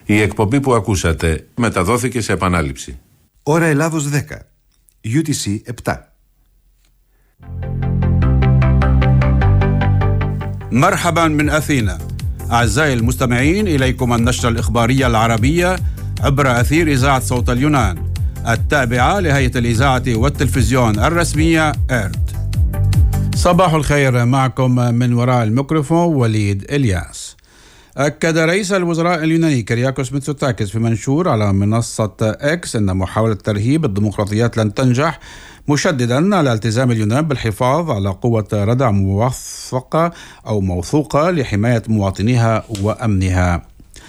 Η εκπομπή που ακούσατε μεταδόθηκε σε επανάληψη. Ώρα Ελλάδος 10, UTC 7. مرحبا من أثينا. أعزائي المستمعين، إليكم النشرة الإخبارية العربية عبر أثير إذاعة صوت اليونان التابعة لهيئة الإذاعة والتلفزيون الرسمية إرت. صباح الخير، معكم من وراء الميكروفون وليد إلياس. أكد رئيس الوزراء اليوناني كيرياكوس ميتسوتاكيس في منشور على منصة إكس أن محاولة ترهيب الديمقراطيات لن تنجح، مشددا على التزام اليونان بالحفاظ على قوة ردع موثوقة لحماية مواطنيها وأمنها.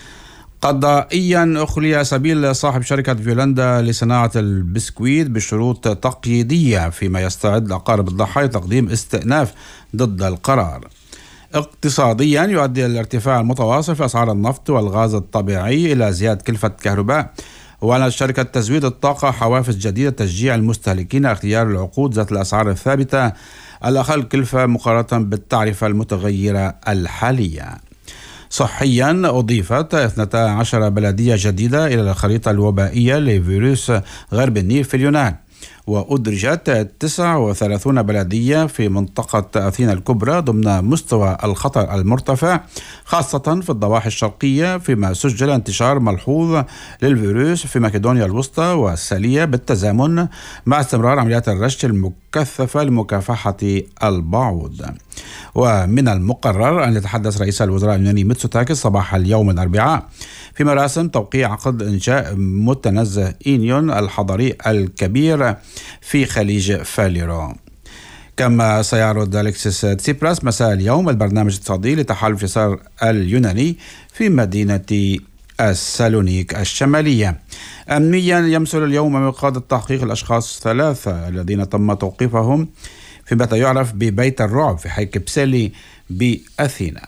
قضائيا أخلي سبيل صاحب شركة فيولندا لصناعة البسكويت بشروط تقييدية، فيما يستعد أقارب الضحايا تقديم استئناف ضد القرار. اقتصاديا يؤدي الارتفاع المتواصل في أسعار النفط والغاز الطبيعي إلى زيادة كلفة الكهرباء، وأعلنت شركة تزويد الطاقة حوافز جديدة تشجيع المستهلكين اختيار العقود ذات الأسعار الثابتة الأقل كلفة مقارنة بالتعرفة المتغيرة الحالية. صحيا أضيفت 12 بلدية جديدة إلى الخريطة الوبائية لفيروس غرب النيل في اليونان، وأدرجت 39 بلدية في منطقة أثينا الكبرى ضمن مستوى الخطر المرتفع، خاصة في الضواحي الشرقية، فيما سجل انتشار ملحوظ للفيروس في مقدونيا الوسطى والسالية، بالتزامن مع استمرار عمليات الرش المكثفة لمكافحة البعوض. ومن المقرر أن يتحدث رئيس الوزراء اليوناني ميتسوتاكيس صباح اليوم الأربعاء في مراسم توقيع عقد إنشاء متنزه إينيون الحضري الكبير في خليج فاليرو. كما سيعرض أليكسيس تسيبراس مساء اليوم البرنامج الاقتصادي لتحالف اليسار اليوناني في مدينة السالونيك الشمالية. أمنيا يمثل اليوم ميقات التحقيق الأشخاص 3 الذين تم توقيفهم فيما يعرف ببيت الرعب في حي كبسيلي بأثينا.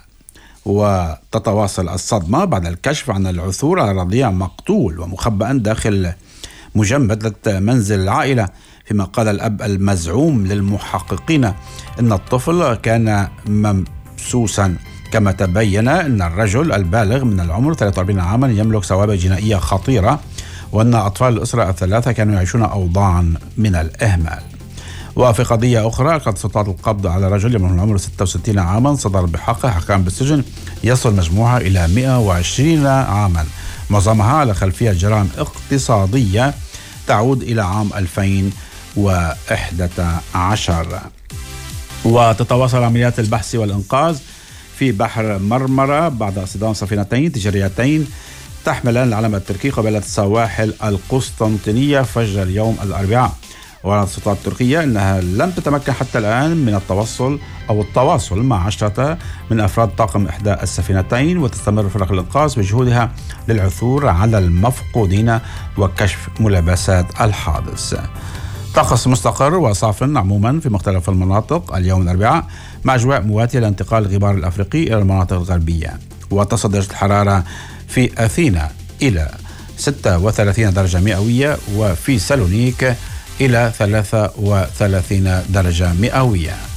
وتتواصل الصدمة بعد الكشف عن العثور على رضيع مقتول ومخبأ داخل مجمدة منزل العائلة، فيما قال الأب المزعوم للمحققين أن الطفل كان ممسوسا. كما تبين أن الرجل البالغ من العمر 43 عاما يملك سوابق جنائية خطيرة، وأن أطفال الأسرة ال3 كانوا يعيشون أوضاعا من الإهمال. وفي قضية أخرى، قد استطاعت القبض على رجل من العمر 66 عاما صدر بحقه أحكام بالسجن يصل مجموعها إلى 120 عاما، معظمها على خلفية جرائم اقتصادية تعود إلى عام 2011. وتتواصل عمليات البحث والإنقاذ في بحر مرمرة بعد اصطدام سفينتين تجاريتين تحملان العلم التركي قبالة سواحل القسطنطينية فجر اليوم الأربعاء. وأعلنت السلطات التركية أنها لم تتمكن حتى الآن من التواصل مع 10 من أفراد طاقم إحدى السفينتين، وتستمر فرق الإنقاذ بجهودها للعثور على المفقودين وكشف ملابسات الحادث. طقس مستقر وصاف عموما في مختلف المناطق اليوم الأربعاء، مع أجواء مواتية لانتقال الغبار الأفريقي إلى المناطق الغربية. وتصل درجة الحرارة في أثينا إلى 36 درجة مئوية، وفي سالونيك إلى 33 درجة مئوية.